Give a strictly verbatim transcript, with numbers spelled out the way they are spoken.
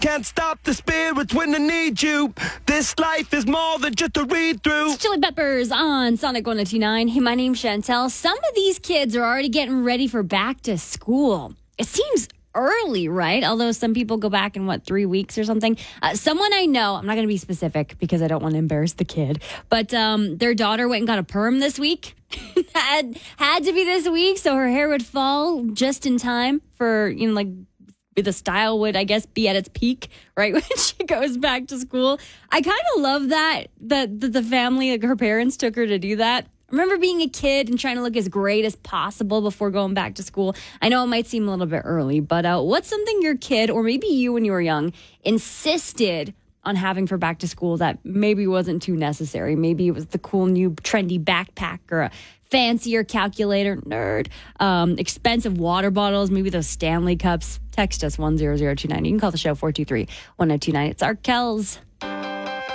Can't stop the spirits when I need you. This life is more than just a read-through. It's Chili Peppers on Sonic one oh two point nine. Hey, my name's Chantel. Some of these kids are already getting ready for back to school. It seems early, right? Although some people go back in, what, three weeks or something. Uh, someone I know, I'm not going to be specific because I don't want to embarrass the kid, but um, their daughter went and got a perm this week. had, had to be this week, so her hair would fall just in time for, you know, like, the style would, I guess, be at its peak, right, when she goes back to school. I kind of love that, that, that the family, like her parents took her to do that. I remember being a kid and trying to look as great as possible before going back to school. I know it might seem a little bit early, but uh, what's something your kid, or maybe you when you were young, insisted on having for back to school that maybe wasn't too necessary? Maybe it was the cool new trendy backpack or a fancier calculator, nerd, um, expensive water bottles, maybe those Stanley cups. Text us one zero zero two nine. You can call the show four two three one zero two nine. It's Arkell's.